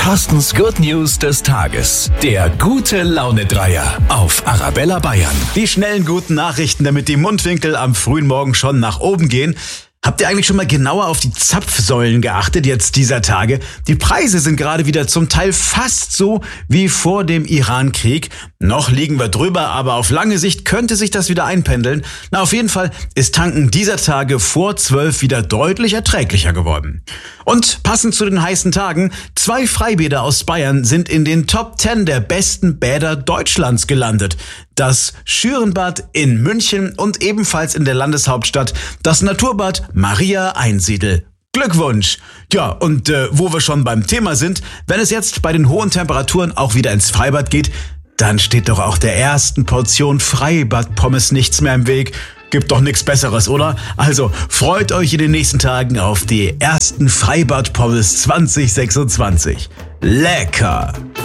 Carstens Good News des Tages. Der Gute-Laune-Dreier auf Arabella Bayern. Die schnellen guten Nachrichten, damit die Mundwinkel am frühen Morgen schon nach oben gehen. Habt ihr eigentlich schon mal genauer auf die Zapfsäulen geachtet jetzt dieser Tage? Die Preise sind gerade wieder zum Teil fast so wie vor dem Iran-Krieg. Noch liegen wir drüber, aber auf lange Sicht könnte sich das wieder einpendeln. Na, auf jeden Fall ist Tanken dieser Tage vor 12 wieder deutlich erträglicher geworden. Und passend zu den heißen Tagen, 2 Freibäder aus Bayern sind in den Top 10 der besten Bäder Deutschlands gelandet. Das Schürenbad in München und ebenfalls in der Landeshauptstadt das Naturbad Maria Einsiedel. Glückwunsch! Ja, und wo wir schon beim Thema sind, wenn es jetzt bei den hohen Temperaturen auch wieder ins Freibad geht, dann steht doch auch der ersten Portion Freibad-Pommes nichts mehr im Weg. Gibt doch nichts Besseres, oder? Also freut euch in den nächsten Tagen auf die ersten Freibad-Pommes 2026. Lecker!